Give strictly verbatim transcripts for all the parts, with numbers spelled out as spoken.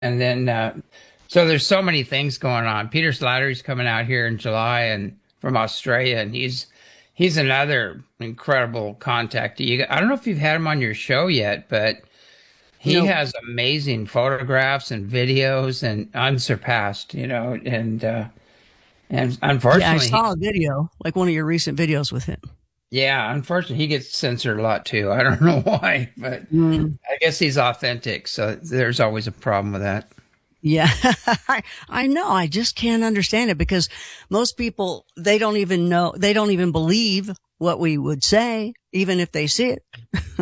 And then, uh, so there's so many things going on. Peter Slattery's coming out here in July and from Australia, and he's he's another incredible contact. You, I don't know if you've had him on your show yet, but he Nope. has amazing photographs and videos and unsurpassed, you know, and uh, and Yeah, I unfortunately, saw he's a video, like one of your recent videos with him. yeah, unfortunately, he gets censored a lot too. I don't know why, but Mm, I guess he's authentic, so there's always a problem with that. yeah, I, I know. I just can't understand it because most people, they don't even know, they don't even believe what we would say, even if they see it.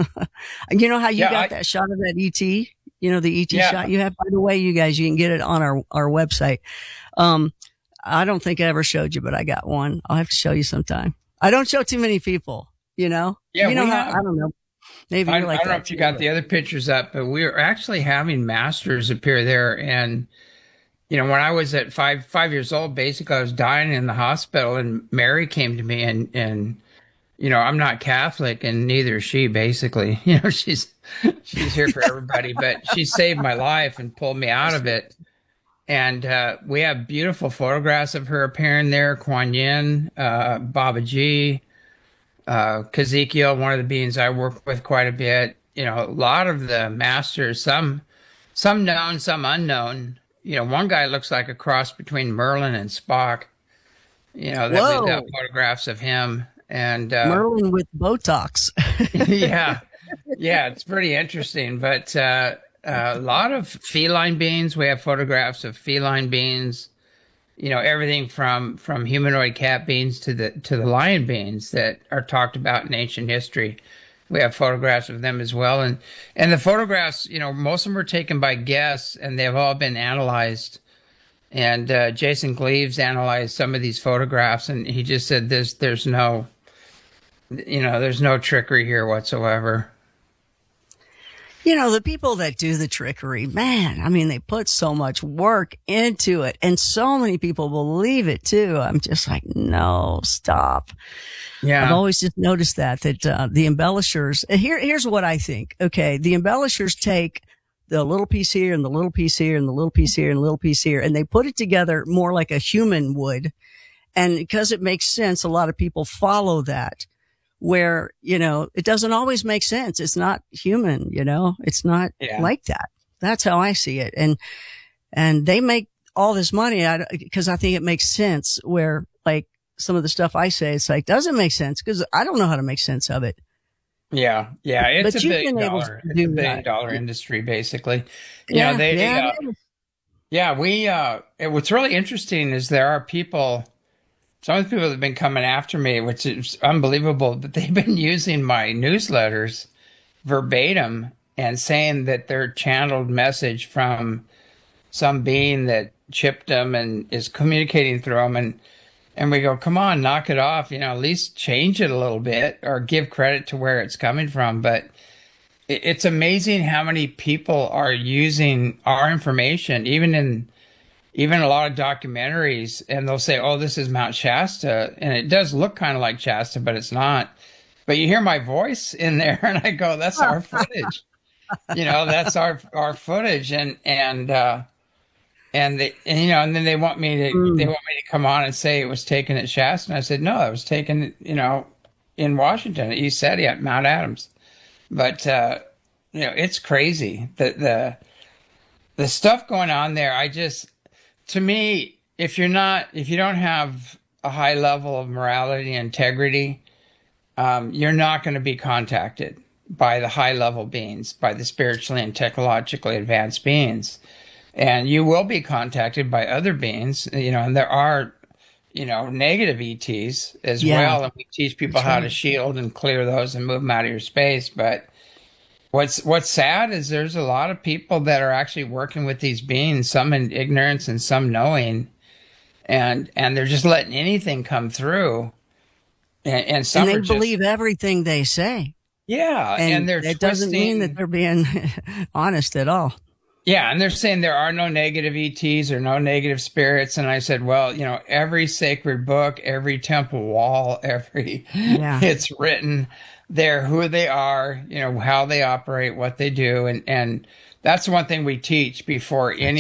You know how you Yeah, got I that shot of that E T? You know, the E T yeah, shot you have, by the way, you guys, you can get it on our, our website. Um, I don't think I ever showed you, but I got one. I'll have to show you sometime. I don't show too many people, you know, yeah. you know We how, have. I don't know. Maybe I, I you're like don't know that if you too, got but the other pictures up, but we were actually having masters appear there. And, you know, when I was at five, five years old, basically I was dying in the hospital and Mary came to me and, and, you know, I'm not Catholic and neither is she basically, you know, she's, she's here for everybody, but she saved my life and pulled me out of it. And, uh, we have beautiful photographs of her appearing there, Kuan Yin, uh, Baba G, uh, Kazekiel, one of the beings I work with quite a bit. You know, a lot of the masters, some some known, some unknown. You know, one guy looks like a cross between Merlin and Spock. You know, that we've got whoa, photographs of him, and uh, Merlin with Botox. yeah, yeah, it's pretty interesting. But uh, uh, a lot of feline beings. We have photographs of feline beings. You know, everything from from humanoid cat beings to the to the lion beings that are talked about in ancient history. We have photographs of them as well, and and the photographs, you know, most of them were taken by guests, and they've all been analyzed. And uh, Jason Gleaves analyzed some of these photographs, and he just said there's there's no, you know, there's no trickery here whatsoever. You know, the people that do the trickery, man, I mean, they put so much work into it and so many people believe it too. I'm just like, no, stop. I've Yeah, always just noticed that, that, uh, the embellishers, here, here's what I think. Okay. The embellishers take the little piece here and the little piece here and the little piece here and the little piece here, and they put it together more like a human would. And because it makes sense, a lot of people follow that where, you know, it doesn't always make sense. It's not human, you know, it's not yeah. like that. That's how I see it. And, and they make all this money out because I think it makes sense where like some of the stuff I say, it's like, doesn't make sense because I don't know how to make sense of it, Yeah, yeah, it's a but you've billion been able to dollar, it's a do billion that. dollar industry basically. You know, Yeah. they, Yeah. uh, yeah, we, uh, it, what's really interesting is there are people, some of the people that have been coming after me, which is unbelievable, but they've been using my newsletters verbatim and saying that they're channeled message from some being that chipped them and is communicating through them. And, and we go, come on, knock it off, you know, at least change it a little bit or give credit to where it's coming from. But it, it's amazing how many people are using our information, even in even a lot of documentaries, and they'll say, "Oh, this is Mount Shasta," and it does look kind of like Shasta, but it's not. But you hear my voice in there, and I go, "That's our footage." You know, that's our our footage, and and uh, and they and, you know, and then they want me to they Mm. want me to come on and say it was taken at Shasta, and I said, "No, it was taken, you know, in Washington at East City at Mount Adams." But uh, you know, it's crazy the the the stuff going on there. I just to me, if you're not, if you don't have a high level of morality and integrity, um, you're not going to be contacted by the high level beings, by the spiritually and technologically advanced beings. And you will be contacted by other beings, you know, and there are, you know, negative E Ts as Yeah. well. And we teach people That's how to right. shield and clear those and move them out of your space. But What's what's sad is there's a lot of people that are actually working with these beings, some in ignorance and some knowing, and and they're just letting anything come through, and, and And some they are just believe everything they say. yeah, and And they're it doesn't mean that twisting they're being honest at all. yeah, and they're saying there are no negative E Ts or no negative spirits, and I said, well, you know, every sacred book, every temple wall, every Yeah. it's written there who they are, you know, how they operate, what they do, and and that's one thing we teach before any